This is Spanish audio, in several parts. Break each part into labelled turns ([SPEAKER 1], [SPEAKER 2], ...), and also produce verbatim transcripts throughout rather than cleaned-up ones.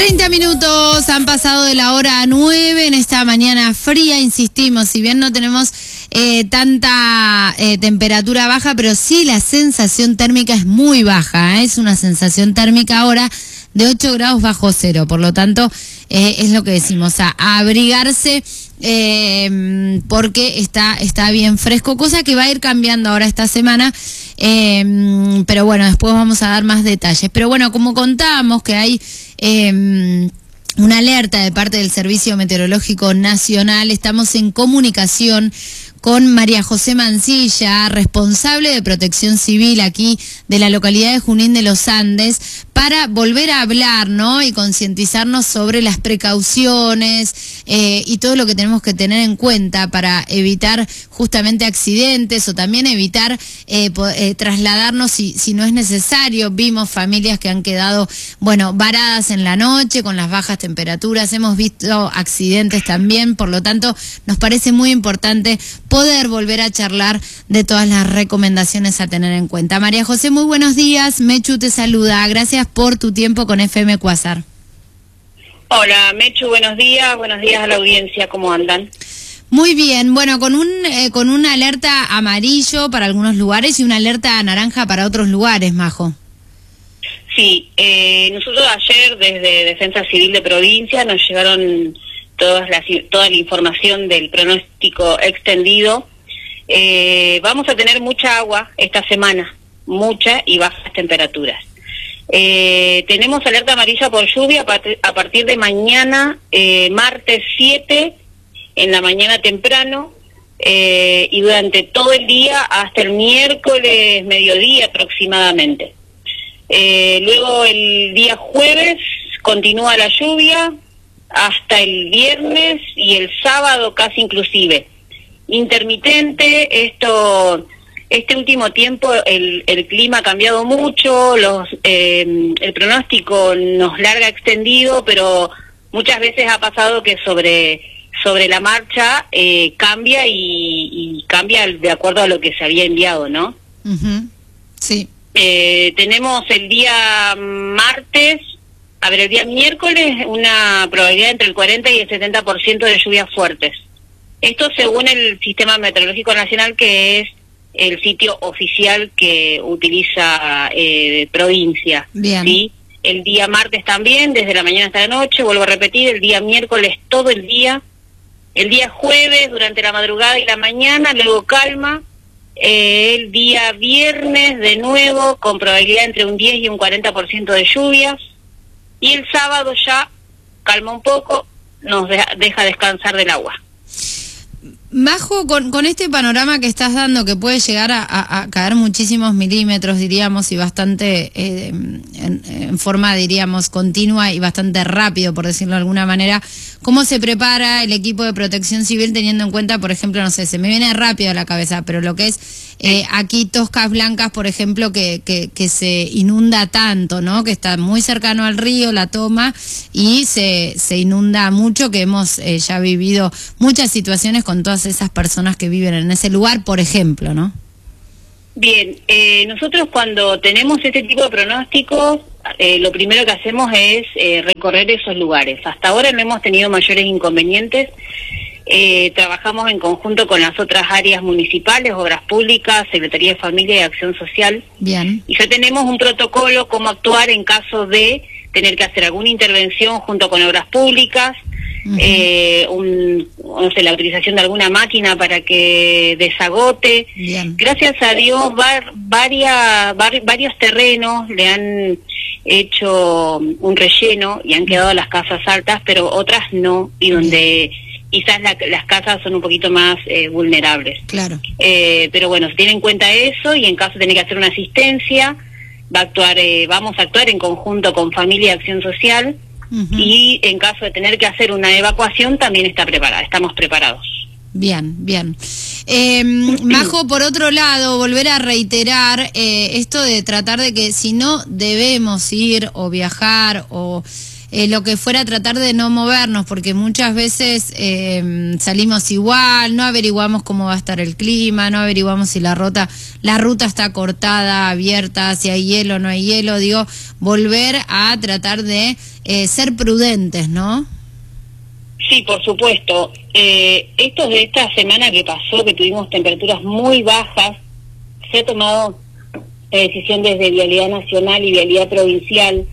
[SPEAKER 1] treinta minutos han pasado de la hora nueve en esta mañana fría, insistimos, si bien no tenemos eh, tanta eh, temperatura baja, pero sí la sensación térmica es muy baja, ¿eh? Es una sensación térmica ahora de ocho grados bajo cero, por lo tanto eh, es lo que decimos, a, a abrigarse eh, porque está, está bien fresco, cosa que va a ir cambiando ahora esta semana. Eh, pero bueno, después vamos a dar más detalles. Pero bueno, como contábamos que hay eh, una alerta de parte del Servicio Meteorológico Nacional, estamos en comunicación con María José Mancilla, responsable de Protección Civil aquí de la localidad de Junín de los Andes, para volver a hablar, ¿no? Y concientizarnos sobre las precauciones eh, y todo lo que tenemos que tener en cuenta para evitar justamente accidentes o también evitar eh, eh, trasladarnos si, si no es necesario. Vimos familias que han quedado, bueno, varadas en la noche con las bajas temperaturas, hemos visto accidentes también, por lo tanto nos parece muy importante poder volver a charlar de todas las recomendaciones a tener en cuenta. María José, muy buenos días. Mechu te saluda. Gracias por tu tiempo con F M Cuásar.
[SPEAKER 2] Hola, Mechu, buenos días. Buenos días a la audiencia. ¿Cómo andan?
[SPEAKER 1] Muy bien. Bueno, con un eh, con una alerta amarillo para algunos lugares y una alerta naranja para otros lugares, Majo.
[SPEAKER 2] Sí, eh, nosotros ayer desde Defensa Civil de Provincia nos llegaron todas las, toda la información del pronóstico extendido. Eh, vamos a tener mucha agua esta semana, mucha y bajas temperaturas. Eh, tenemos alerta amarilla por lluvia a, part a partir de mañana, eh, martes siete, en la mañana temprano, eh, y durante todo el día hasta el miércoles mediodía aproximadamente. Eh, luego el día jueves continúa la lluvia hasta el viernes y el sábado casi inclusive. Intermitente, esto, este último tiempo el, el clima ha cambiado mucho, los, eh, el pronóstico nos larga extendido, pero muchas veces ha pasado que sobre, sobre la marcha eh, cambia y, y cambia de acuerdo a lo que se había enviado, ¿no?
[SPEAKER 1] Uh-huh. Sí.
[SPEAKER 2] Eh, tenemos el día martes, a ver, el día miércoles una probabilidad entre el cuarenta y el setenta por ciento de lluvias fuertes. Esto según el Sistema Meteorológico Nacional, que es el sitio oficial que utiliza eh, provincia.
[SPEAKER 1] Bien.
[SPEAKER 2] ¿Sí? El día martes también, desde la mañana hasta la noche, vuelvo a repetir, el día miércoles todo el día, el día jueves durante la madrugada y la mañana, luego calma, eh, el día viernes de nuevo con probabilidad entre un diez y un cuarenta por ciento de lluvias, y el sábado ya calma un poco, nos deja, deja descansar del agua.
[SPEAKER 1] Majo, con, con este panorama que estás dando, que puede llegar a, a, a caer muchísimos milímetros, diríamos, y bastante eh, en, en forma, diríamos, continua y bastante rápido, por decirlo de alguna manera, ¿cómo se prepara el equipo de Protección Civil teniendo en cuenta, por ejemplo, no sé, se me viene rápido a la cabeza, pero lo que es eh, aquí Toscas Blancas, por ejemplo, que, que, que se inunda tanto, ¿no? Que está muy cercano al río, la toma, y se, se inunda mucho, que hemos eh, ya vivido muchas situaciones con todas esas personas que viven en ese lugar, por ejemplo, ¿no?
[SPEAKER 2] Bien, eh, nosotros cuando tenemos este tipo de pronósticos, eh, lo primero que hacemos es eh, recorrer esos lugares. Hasta ahora no hemos tenido mayores inconvenientes. Eh, trabajamos en conjunto con las otras áreas municipales, obras públicas, Secretaría de Familia y Acción Social.
[SPEAKER 1] Bien.
[SPEAKER 2] Y ya tenemos un protocolo cómo actuar en caso de tener que hacer alguna intervención junto con obras públicas. Uh-huh. eh, un, no sé, la utilización de alguna máquina para que desagote.
[SPEAKER 1] Bien.
[SPEAKER 2] Gracias a Dios var, varias, var, varios terrenos le han hecho un relleno y han quedado las casas altas, pero otras no, y donde quizás la, las casas son un poquito más eh, vulnerables.
[SPEAKER 1] Claro.
[SPEAKER 2] Eh, pero bueno, se tiene en cuenta eso, y en caso de tener que hacer una asistencia, va a actuar, eh, vamos a actuar en conjunto con Familia y Acción Social. Uh-huh. Y en caso de tener que hacer una evacuación también está preparada, estamos preparados.
[SPEAKER 1] Bien, bien. Eh, Majo, por otro lado, volver a reiterar eh, esto de tratar de que si no debemos ir o viajar o eh, lo que fuera, tratar de no movernos, porque muchas veces eh, salimos igual, no averiguamos cómo va a estar el clima, no averiguamos si la ruta, la ruta está cortada, abierta, si hay hielo o no hay hielo. Digo, volver a tratar de eh, ser prudentes, ¿no?
[SPEAKER 2] Sí, por supuesto. Eh, esto de esta semana que pasó, que tuvimos temperaturas muy bajas, se ha tomado la decisión desde Vialidad Nacional y Vialidad Provincial,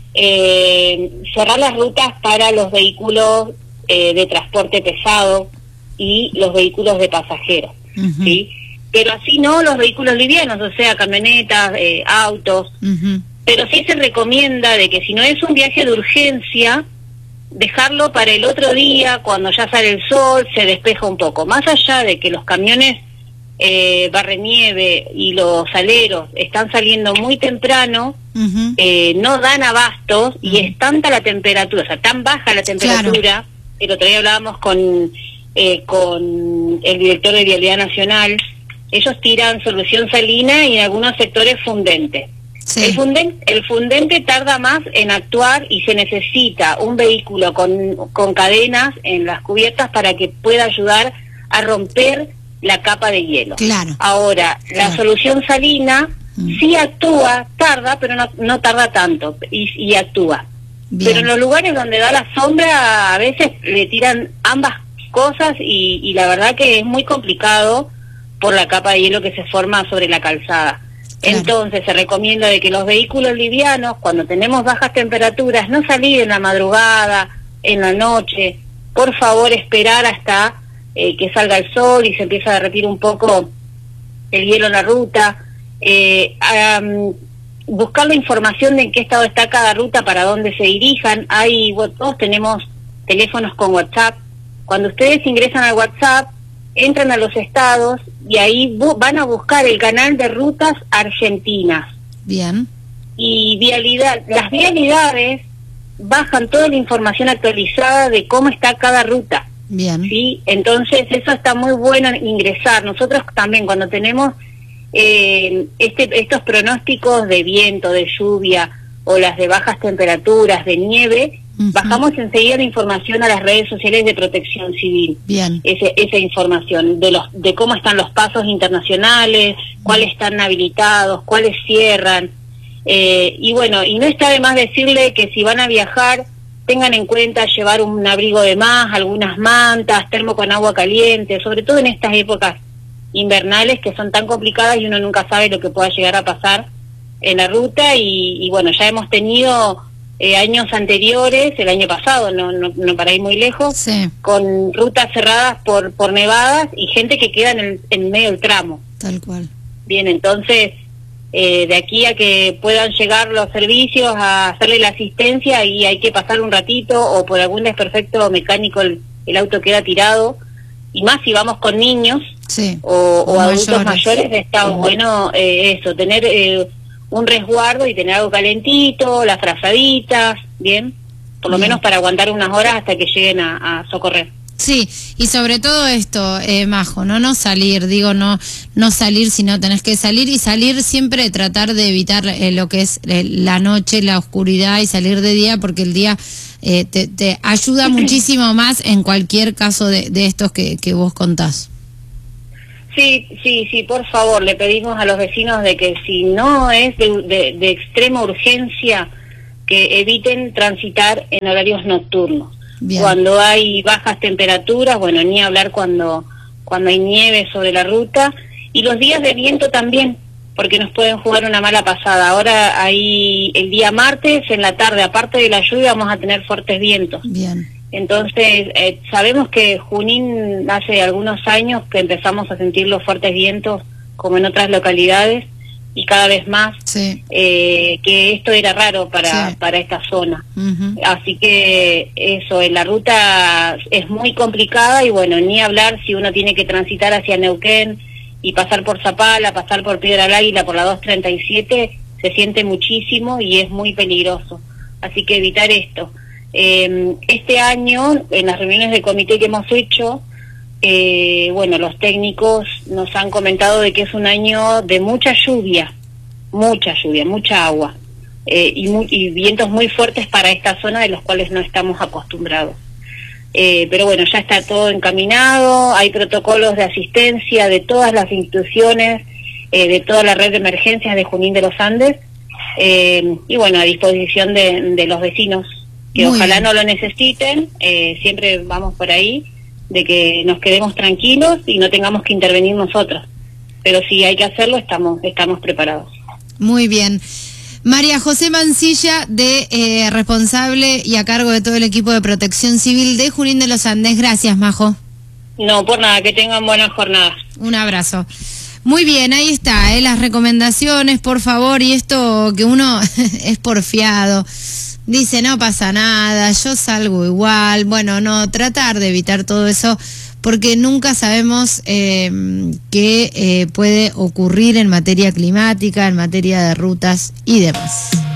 [SPEAKER 2] eh, cerrar las rutas para los vehículos eh, de transporte pesado y los vehículos de pasajeros, uh-huh. ¿sí? Pero así no los vehículos livianos, o sea, camionetas, eh, autos, uh-huh. Pero sí se recomienda de que si no es un viaje de urgencia, dejarlo para el otro día, cuando ya sale el sol, se despeja un poco. Más allá de que los camiones eh, barrenieve y los aleros están saliendo muy temprano, uh-huh. eh, no dan abastos, uh-huh. y es tanta la temperatura, o sea, tan baja la temperatura, claro. El otro día hablábamos con, eh, con el director de Vialidad Nacional, ellos tiran solución salina y en algunos sectores fundente. Sí. El fundente, el fundente tarda más en actuar y se necesita un vehículo con, con cadenas en las cubiertas para que pueda ayudar a romper la capa de hielo.
[SPEAKER 1] Claro.
[SPEAKER 2] Ahora, claro. La solución salina mm. sí actúa, tarda, pero no, no tarda tanto y, y actúa. Bien. Pero en los lugares donde da la sombra a veces le tiran ambas cosas y, y la verdad que es muy complicado por la capa de hielo que se forma sobre la calzada. Claro. Entonces se recomienda de que los vehículos livianos, cuando tenemos bajas temperaturas, no salir en la madrugada, en la noche, por favor esperar hasta eh, que salga el sol y se empieza a derretir un poco el hielo en la ruta, eh, um, buscar la información de en qué estado está cada ruta para dónde se dirijan. Hay, bueno, todos tenemos teléfonos con WhatsApp. Cuando ustedes ingresan al WhatsApp, entran a los estados y ahí van a buscar el canal de rutas argentinas.
[SPEAKER 1] Bien.
[SPEAKER 2] Y vialidad, las vialidades bajan toda la información actualizada de cómo está cada ruta.
[SPEAKER 1] Bien.
[SPEAKER 2] ¿Sí? Entonces eso está muy bueno ingresar. Nosotros también cuando tenemos eh, este, estos pronósticos de viento, de lluvia o las de bajas temperaturas, de nieve, uh-huh. bajamos enseguida la información a las redes sociales de Protección Civil.
[SPEAKER 1] Bien.
[SPEAKER 2] Ese, esa información de los de cómo están los pasos internacionales, uh-huh. cuáles están habilitados, cuáles cierran. Eh, y bueno, y no está de más decirle que si van a viajar, tengan en cuenta llevar un abrigo de más, algunas mantas, termo con agua caliente, sobre todo en estas épocas invernales que son tan complicadas y uno nunca sabe lo que pueda llegar a pasar en la ruta. Y, y bueno, ya hemos tenido eh, años anteriores, el año pasado, no, no, no para ir muy lejos,
[SPEAKER 1] sí.
[SPEAKER 2] con rutas cerradas por, por nevadas y gente que queda en, el, en medio del tramo.
[SPEAKER 1] Tal cual.
[SPEAKER 2] Bien, entonces, eh, de aquí a que puedan llegar los servicios a hacerle la asistencia y hay que pasar un ratito o por algún desperfecto mecánico el, el auto queda tirado, y más si vamos con niños
[SPEAKER 1] sí.
[SPEAKER 2] o, o, o adultos
[SPEAKER 1] mayores,
[SPEAKER 2] mayores, está uh-huh. bueno eh, eso, tener eh, un resguardo y tener algo calentito, las frazaditas, bien, por lo bien. menos para aguantar unas horas hasta que lleguen a, a socorrer.
[SPEAKER 1] Sí, y sobre todo esto, eh, Majo, no no salir, digo, no no salir si no tenés que salir, y salir siempre tratar de evitar eh, lo que es eh, la noche, la oscuridad, y salir de día, porque el día eh, te, te ayuda muchísimo más en cualquier caso de, de estos que, que vos contás.
[SPEAKER 2] Sí, sí, sí, por favor, le pedimos a los vecinos de que si no es de, de, de extrema urgencia, que eviten transitar en horarios nocturnos. Bien. Cuando hay bajas temperaturas, bueno, ni hablar cuando cuando hay nieve sobre la ruta, y los días de viento también, porque nos pueden jugar una mala pasada. Ahora hay el día martes, en la tarde, aparte de la lluvia, vamos a tener fuertes vientos.
[SPEAKER 1] Bien.
[SPEAKER 2] Entonces, eh, sabemos que Junín hace algunos años que empezamos a sentir los fuertes vientos, como en otras localidades, y cada vez más,
[SPEAKER 1] sí.
[SPEAKER 2] eh, que esto era raro para, sí. para esta zona. Uh-huh. Así que eso, en la ruta es muy complicada, y bueno, ni hablar si uno tiene que transitar hacia Neuquén y pasar por Zapala, pasar por Piedra del Águila, por la dos treinta y siete, se siente muchísimo y es muy peligroso. Así que evitar esto. Eh, este año, en las reuniones de comité que hemos hecho, Eh, bueno, los técnicos nos han comentado de que es un año de mucha lluvia, mucha lluvia, mucha agua. eh, y, muy, y vientos muy fuertes para esta zona, de los cuales no estamos acostumbrados. Eh, pero bueno, ya está todo encaminado, hay protocolos de asistencia de todas las instituciones, eh, de toda la red de emergencias de Junín de los Andes, eh, y bueno, a disposición de, de los vecinos, que Muy ojalá bien. no lo necesiten, eh, siempre vamos por ahí, de que nos quedemos tranquilos y no tengamos que intervenir nosotros. Pero si hay que hacerlo, estamos, estamos preparados.
[SPEAKER 1] Muy bien. María José Mancilla, de eh, responsable y a cargo de todo el equipo de protección civil de Junín de los Andes. Gracias, Majo.
[SPEAKER 2] No, por nada, que tengan buena jornada.
[SPEAKER 1] Un abrazo. Muy bien, ahí está, eh, las recomendaciones, por favor, y esto que uno es porfiado, dice no pasa nada, yo salgo igual, bueno, no, tratar de evitar todo eso, porque nunca sabemos eh, qué eh, puede ocurrir en materia climática, en materia de rutas y demás.